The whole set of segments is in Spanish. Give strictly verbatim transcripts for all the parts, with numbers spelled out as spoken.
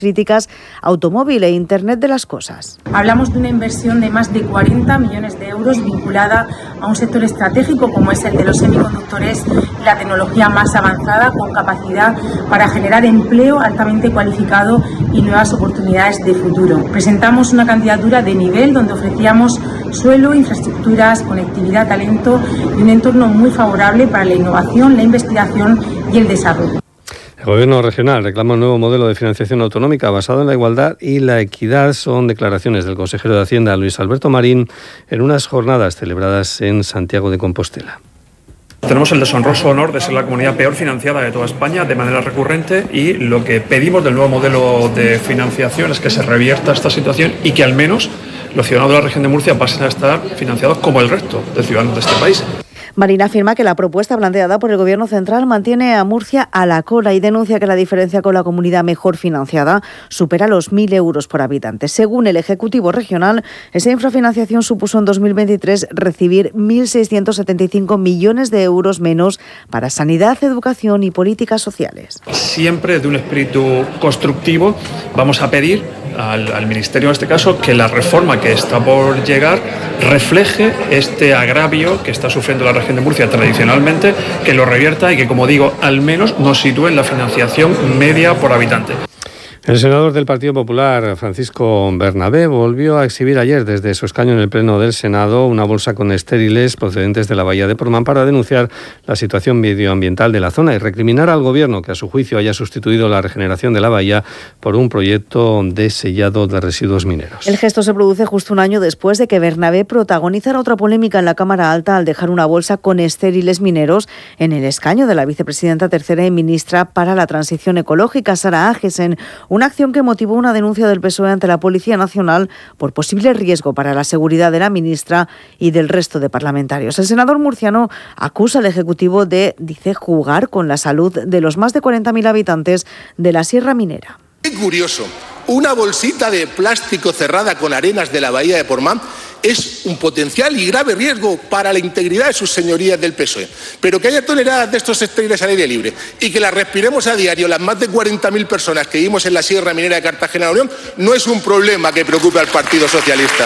críticas, automóvil e Internet de las cosas. Hablamos de una inversión de más de cuarenta millones de euros vinculada a un sector estratégico como es el de los semiconductores, la tecnología más avanzada con capacidad para generar empleo altamente cualificado y nuevas oportunidades de futuro. Presentamos una candidatura de nivel donde ofrecíamos suelo, infraestructuras, conectividad, talento y un entorno muy favorable para la innovación, la investigación y el desarrollo. El Gobierno regional reclama un nuevo modelo de financiación autonómica basado en la igualdad y la equidad. Son declaraciones del consejero de Hacienda, Luis Alberto Marín, en unas jornadas celebradas en Santiago de Compostela. Tenemos el deshonroso honor de ser la comunidad peor financiada de toda España de manera recurrente y lo que pedimos del nuevo modelo de financiación es que se revierta esta situación y que al menos los ciudadanos de la región de Murcia pasen a estar financiados como el resto de ciudadanos de este país. Marín afirma que la propuesta planteada por el Gobierno central mantiene a Murcia a la cola y denuncia que la diferencia con la comunidad mejor financiada supera los mil euros por habitante. Según el Ejecutivo Regional, esa infrafinanciación supuso en dos mil veintitrés recibir mil seiscientos setenta y cinco millones de euros menos para sanidad, educación y políticas sociales. Siempre de un espíritu constructivo vamos a pedir al, al Ministerio, en este caso, que la reforma que está por llegar refleje este agravio que está sufriendo la región de Murcia tradicionalmente, que lo revierta y que, como digo, al menos nos sitúe en la financiación media por habitante. El senador del Partido Popular, Francisco Bernabé, volvió a exhibir ayer desde su escaño en el Pleno del Senado una bolsa con estériles procedentes de la bahía de Portmán para denunciar la situación medioambiental de la zona y recriminar al Gobierno que a su juicio haya sustituido la regeneración de la bahía por un proyecto de sellado de residuos mineros. El gesto se produce justo un año después de que Bernabé protagonizara otra polémica en la Cámara Alta al dejar una bolsa con estériles mineros en el escaño de la vicepresidenta tercera y ministra para la Transición Ecológica, Sara Agesen. Una acción que motivó una denuncia del P S O E ante la Policía Nacional por posible riesgo para la seguridad de la ministra y del resto de parlamentarios. El senador murciano acusa al Ejecutivo de, dice, jugar con la salud de los más de cuarenta mil habitantes de la Sierra Minera. Qué curioso, una bolsita de plástico cerrada con arenas de la bahía de Portmán es un potencial y grave riesgo para la integridad de sus señorías del P S O E. Pero que haya toneladas de estos estériles al aire libre y que las respiremos a diario las más de cuarenta mil personas que vivimos en la Sierra Minera de Cartagena de la Unión no es un problema que preocupe al Partido Socialista.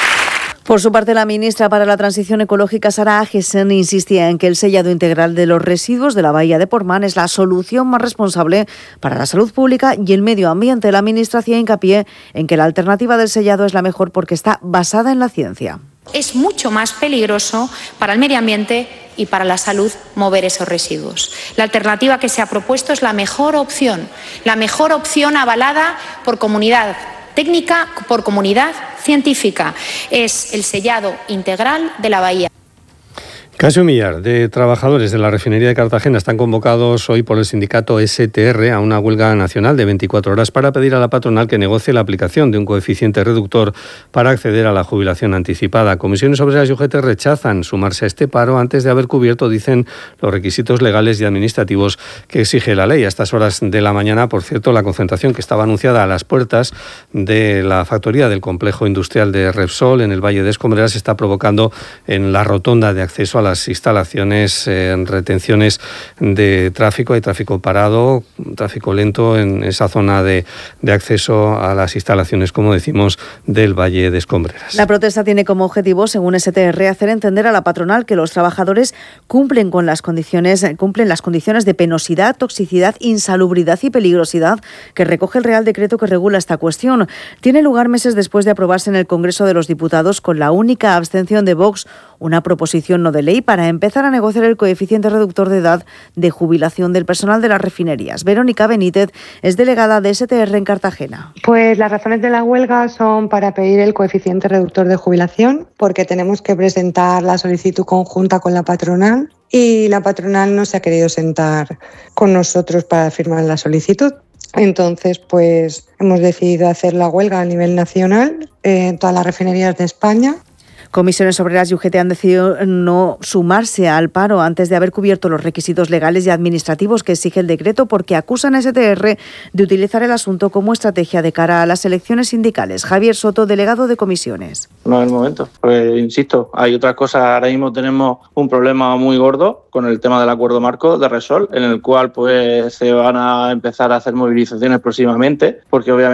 Por su parte, la ministra para la Transición Ecológica, Sara Agesen, insistía en que el sellado integral de los residuos de la bahía de Portmán es la solución más responsable para la salud pública y el medio ambiente. La ministra hacía hincapié en que la alternativa del sellado es la mejor porque está basada en la ciencia. Es mucho más peligroso para el medio ambiente y para la salud mover esos residuos. La alternativa que se ha propuesto es la mejor opción, la mejor opción avalada por comunidad técnica, por comunidad científica. Es el sellado integral de la bahía. Casi un millar de trabajadores de la refinería de Cartagena están convocados hoy por el sindicato S T R a una huelga nacional de veinticuatro horas para pedir a la patronal que negocie la aplicación de un coeficiente reductor para acceder a la jubilación anticipada. Comisiones Obreras y U G T rechazan sumarse a este paro antes de haber cubierto, dicen, los requisitos legales y administrativos que exige la ley. A estas horas de la mañana, por cierto, la concentración que estaba anunciada a las puertas de la factoría del complejo industrial de Repsol en el Valle de Escombreras se está provocando en la rotonda de acceso a las instalaciones, en eh, retenciones de tráfico, hay tráfico parado, tráfico lento en esa zona de, de acceso a las instalaciones, como decimos, del Valle de Escombreras. La protesta tiene como objetivo, según S T R, hacer entender a la patronal que los trabajadores cumplen con las condiciones, cumplen las condiciones de penosidad, toxicidad, insalubridad y peligrosidad que recoge el Real Decreto que regula esta cuestión. Tiene lugar meses después de aprobarse en el Congreso de los Diputados, con la única abstención de Vox, una proposición no de ley para empezar a negociar el coeficiente reductor de edad de jubilación del personal de las refinerías. Verónica Benítez es delegada de S T R en Cartagena. Pues las razones de la huelga son para pedir el coeficiente reductor de jubilación, porque tenemos que presentar la solicitud conjunta con la patronal y la patronal no se ha querido sentar con nosotros para firmar la solicitud. Entonces, pues hemos decidido hacer la huelga a nivel nacional en todas las refinerías de España. Comisiones Obreras y U G T han decidido no sumarse al paro antes de haber cubierto los requisitos legales y administrativos que exige el decreto, porque acusan a S T R de utilizar el asunto como estrategia de cara a las elecciones sindicales. Javier Soto, delegado de comisiones. No es el momento, pues insisto, hay otras cosas. Ahora mismo tenemos un problema muy gordo con el tema del acuerdo marco de Repsol, en el cual pues se van a empezar a hacer movilizaciones próximamente, porque obviamente